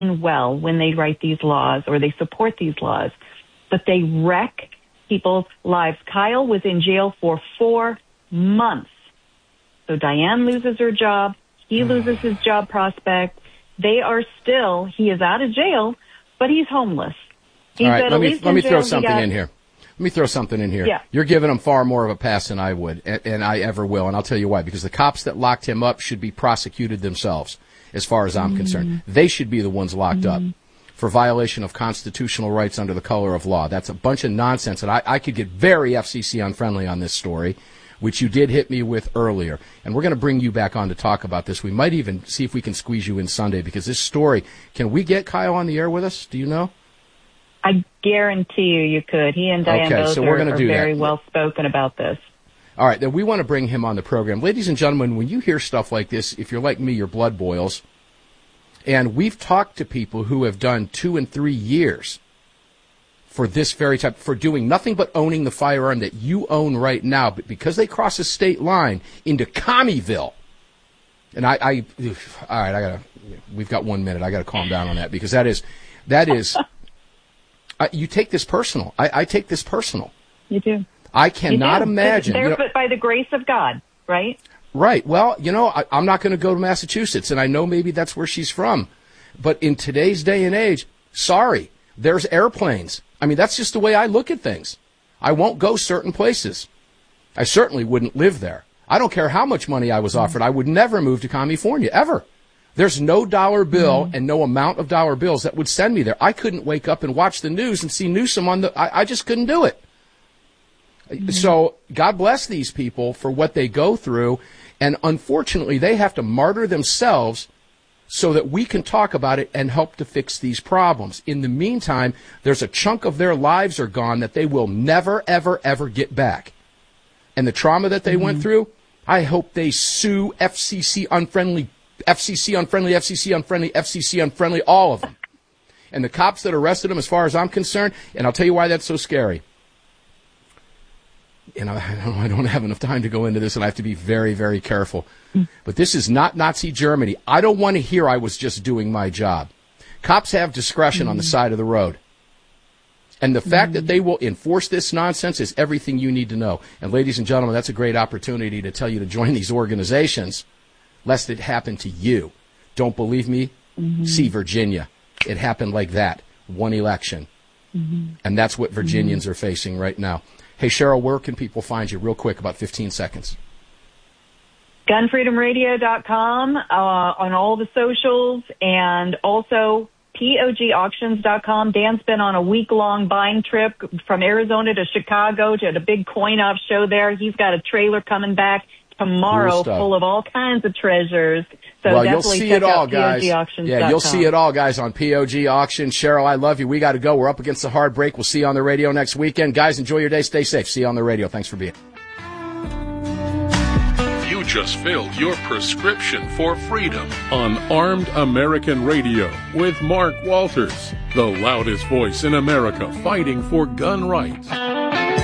well when they write these laws or they support these laws, but they wreck people's lives. Kyle was in jail for 4 months. So Diane loses her job. He loses his job prospect. He is out of jail, but he's homeless. All right, let me throw something in here. Let me throw something in here. Yeah. You're giving him far more of a pass than I would, and I ever will, and I'll tell you why. Because the cops that locked him up should be prosecuted themselves, as far as I'm concerned. They should be the ones locked up for violation of constitutional rights under the color of law. That's a bunch of nonsense, and I could get very FCC unfriendly on this story, which you did hit me with earlier. And we're going to bring you back on to talk about this. We might even see if we can squeeze you in Sunday, because this story, can we get Kyle on the air with us? Do you know? I guarantee you could. He and Diane both are very well spoken about this. All right, then we want to bring him on the program. Ladies and gentlemen, when you hear stuff like this, if you're like me, your blood boils. And we've talked to people who have done 2 and 3 years for this very type, for doing nothing but owning the firearm that you own right now, but because they cross a state line into Commeyville. And we've got 1 minute. I got to calm down on that, because that is, you take this personal. I take this personal. You do. I cannot imagine. But by the grace of God, right? Right. Well, I'm not going to go to Massachusetts, and I know maybe that's where she's from. But in today's day and age, sorry, there's airplanes. I mean, that's just the way I look at things. I won't go certain places. I certainly wouldn't live there. I don't care how much money I was offered. I would never move to California, ever. There's no dollar bill and no amount of dollar bills that would send me there. I couldn't wake up and watch the news and see Newsom on I just couldn't do it. So God bless these people for what they go through. And unfortunately, they have to martyr themselves so that we can talk about it and help to fix these problems. In the meantime, there's a chunk of their lives are gone that they will never, ever, ever get back. And the trauma that they went through, I hope they sue FCC unfriendly, all of them. And the cops that arrested them, as far as I'm concerned, and I'll tell you why that's so scary. I don't have enough time to go into this, and I have to be very, very careful. But this is not Nazi Germany. I don't want to hear I was just doing my job. Cops have discretion on the side of the road. And the fact that they will enforce this nonsense is everything you need to know. And ladies and gentlemen, that's a great opportunity to tell you to join these organizations, lest it happen to you. Don't believe me? See Virginia. It happened like that. One election. And that's what Virginians are facing right now. Hey, Cheryl, where can people find you? Real quick, about 15 seconds. GunFreedomRadio.com, on all the socials, and also POGauctions.com. Dan's been on a week-long buying trip from Arizona to Chicago to a big coin-op show there. He's got a trailer coming back tomorrow full of all kinds of treasures. So well, you'll see it all, guys. Yeah, you'll see it all, guys, on POG Auctions. Cheryl, I love you. We got to go. We're up against the hard break. We'll see you on the radio next weekend. Guys, enjoy your day. Stay safe. See you on the radio. Thanks for being here. You just filled your prescription for freedom on Armed American Radio with Mark Walters, the loudest voice in America fighting for gun rights.